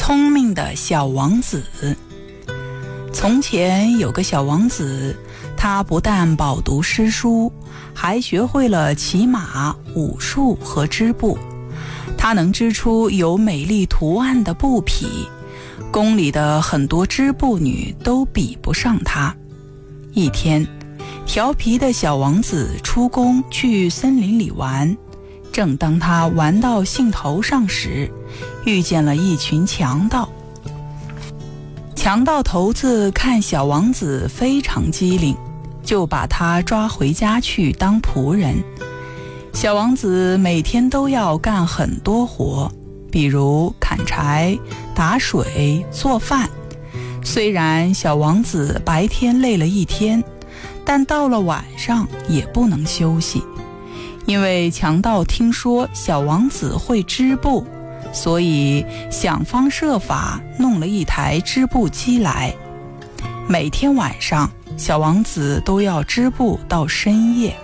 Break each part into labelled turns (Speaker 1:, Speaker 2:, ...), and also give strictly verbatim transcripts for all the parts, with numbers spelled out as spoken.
Speaker 1: 聪明的小王子。从前有个小王子，他不但饱读诗书，还学会了骑马、武术和织布。他能织出有美丽图案的布匹，宫里的很多织布女都比不上他。一天，调皮的小王子出宫去森林里玩，正当他玩到兴头上时，遇见了一群强盗。强盗头子看小王子非常机灵，就把他抓回家去当仆人。小王子每天都要干很多活，比如砍柴、打水、做饭。虽然小王子白天累了一天，但到了晚上也不能休息，因为强盗听说小王子会织布，所以想方设法弄了一台织布机来。每天晚上，小王子都要织布到深夜。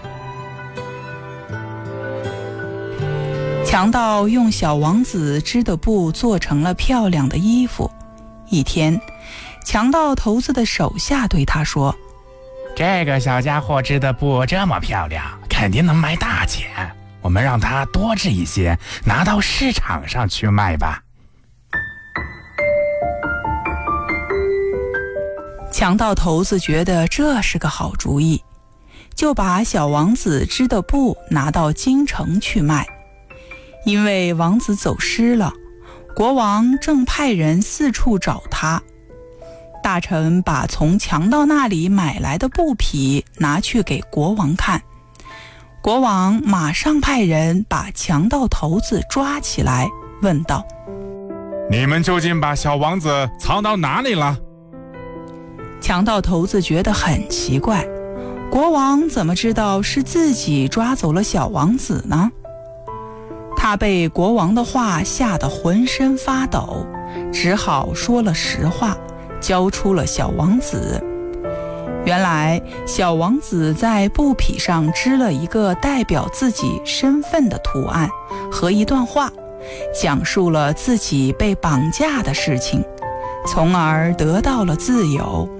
Speaker 1: 强盗用小王子织的布做成了漂亮的衣服。一天，强盗头子的手下对他说：“
Speaker 2: 这个小家伙织的布这么漂亮，肯定能卖大钱。我们让他多织一些，拿到市场上去卖吧。”
Speaker 1: 强盗头子觉得这是个好主意，就把小王子织的布拿到京城去卖。因为王子走失了，国王正派人四处找他。大臣把从强盗那里买来的布匹拿去给国王看，国王马上派人把强盗头子抓起来，问道：“
Speaker 3: 你们究竟把小王子藏到哪里了？”
Speaker 1: 强盗头子觉得很奇怪，国王怎么知道是自己抓走了小王子呢？他被国王的话吓得浑身发抖，只好说了实话，交出了小王子。原来小王子在布匹上织了一个代表自己身份的图案和一段话，讲述了自己被绑架的事情，从而得到了自由。